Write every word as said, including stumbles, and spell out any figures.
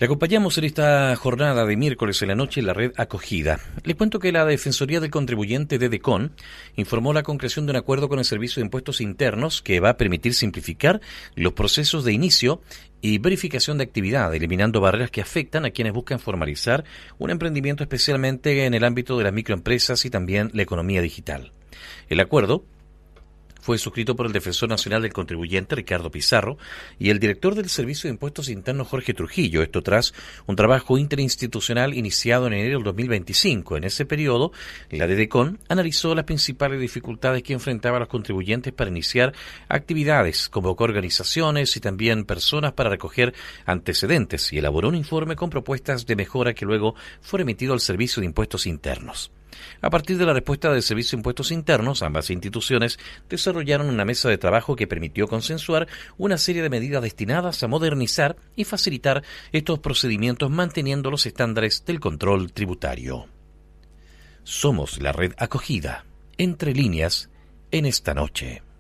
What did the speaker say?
Le acompañamos en esta jornada de miércoles en la noche en la red Acogida. Le cuento que la Defensoría del Contribuyente de DECON informó la concreción de un acuerdo con el Servicio de Impuestos Internos que va a permitir simplificar los procesos de inicio y verificación de actividad, eliminando barreras que afectan a quienes buscan formalizar un emprendimiento, especialmente en el ámbito de las microempresas y también la economía digital. El acuerdo fue suscrito por el Defensor Nacional del Contribuyente, Ricardo Pizarro, y el director del Servicio de Impuestos Internos, Jorge Trujillo. Esto tras un trabajo interinstitucional iniciado en enero del dos mil veinticinco. En ese periodo, la DECON analizó las principales dificultades que enfrentaban los contribuyentes para iniciar actividades, convocó organizaciones y también personas para recoger antecedentes y elaboró un informe con propuestas de mejora que luego fue remitido al Servicio de Impuestos Internos. A partir de la respuesta del Servicio de Impuestos Internos, ambas instituciones desarrollaron una mesa de trabajo que permitió consensuar una serie de medidas destinadas a modernizar y facilitar estos procedimientos manteniendo los estándares del control tributario. Somos la red Acogida, entre líneas, en esta noche.